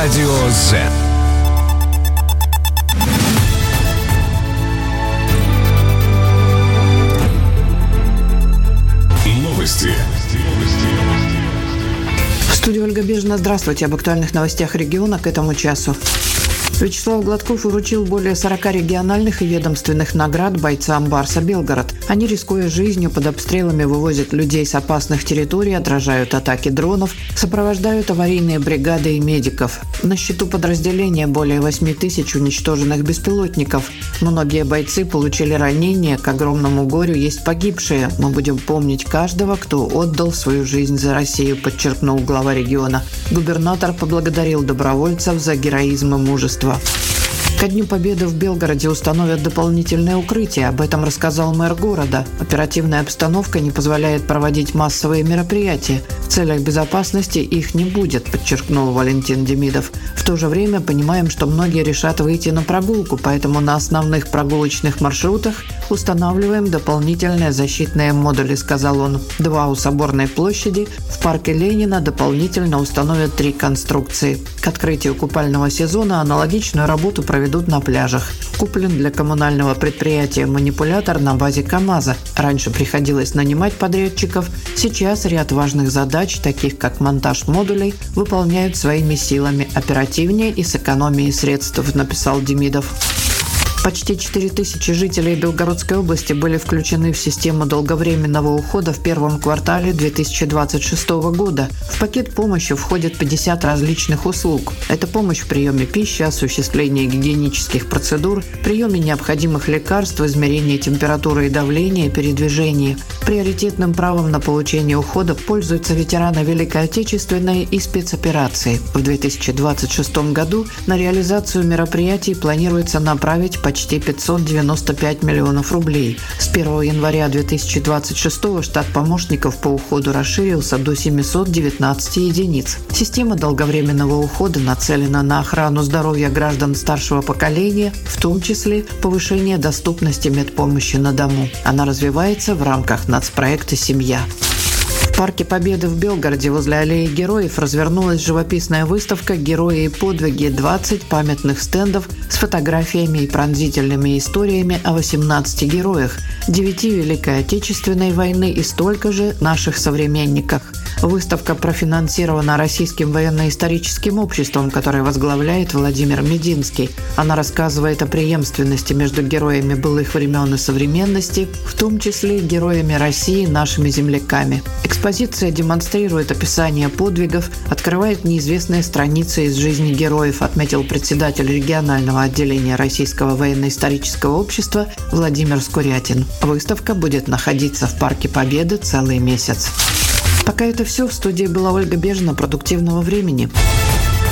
Радио Z. Новости. В студии Ольга Бежина. Здравствуйте. Об актуальных новостях региона к этому часу. Вячеслав Гладков вручил более 40 региональных и ведомственных наград бойцам Барса Белгород. Они, рискуя жизнью, под обстрелами вывозят людей с опасных территорий, отражают атаки дронов, сопровождают аварийные бригады и медиков. На счету подразделения более 8 тысяч уничтоженных беспилотников. Многие бойцы получили ранения, к огромному горю есть погибшие. Мы будем помнить каждого, кто отдал свою жизнь за Россию, подчеркнул глава региона. Губернатор поблагодарил добровольцев за героизм и мужество. Ко Дню Победы в Белгороде установят дополнительное укрытие. Об этом рассказал мэр города. Оперативная обстановка не позволяет проводить массовые мероприятия. В целях безопасности их не будет, подчеркнул Валентин Демидов. В то же время понимаем, что многие решат выйти на прогулку, поэтому на основных прогулочных маршрутах устанавливаем дополнительные защитные модули, сказал он. 2 у Соборной площади. В парке Ленина дополнительно установят 3 конструкции. К открытию купального сезона аналогичную работу проведут на пляжах. Куплен для коммунального предприятия манипулятор на базе КАМАЗа. Раньше приходилось нанимать подрядчиков. Сейчас ряд важных задач, таких как монтаж модулей, выполняют своими силами оперативнее и с экономией средств, написал Демидов. Почти 4000 жителей Белгородской области были включены в систему долговременного ухода в первом квартале 2026 года. В пакет помощи входит 50 различных услуг. Это помощь в приеме пищи, осуществлении гигиенических процедур, приеме необходимых лекарств, измерении температуры и давления, передвижении. Приоритетным правом на получение ухода пользуются ветераны Великой Отечественной и спецоперации. В 2026 году на реализацию мероприятий планируется направить почти 595 миллионов рублей. С 1 января 2026 штат помощников по уходу расширился до 719 единиц. Система долговременного ухода нацелена на охрану здоровья граждан старшего поколения, в том числе повышение доступности медпомощи на дому. Она развивается в рамках нацпроекта «Семья». В Парке Победы в Белгороде возле аллеи героев развернулась живописная выставка «Герои и подвиги», 20 памятных стендов с фотографиями и пронзительными историями о 18 героях, 9 Великой Отечественной войны и столько же наших современниках. Выставка профинансирована Российским военно-историческим обществом, которое возглавляет Владимир Мединский. Она рассказывает о преемственности между героями былых времен и современности, в том числе героями России, нашими земляками. Экспозиция демонстрирует описание подвигов, открывает неизвестные страницы из жизни героев, отметил председатель регионального отделения Российского военно-исторического общества Владимир Скурятин. Выставка будет находиться в Парке Победы целый месяц. Пока это все. В студии была Ольга Бежина. Продуктивного времени.